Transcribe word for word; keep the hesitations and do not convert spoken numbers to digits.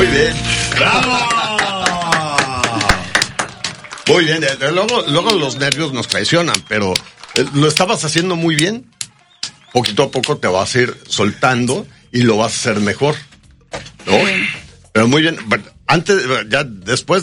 Muy bien. ¡Bravo! Muy bien. Luego, luego los nervios nos traicionan, pero lo estabas haciendo muy bien. Poquito a poco te vas a ir soltando y lo vas a hacer mejor, ¿no? Pero muy bien. Antes, ya después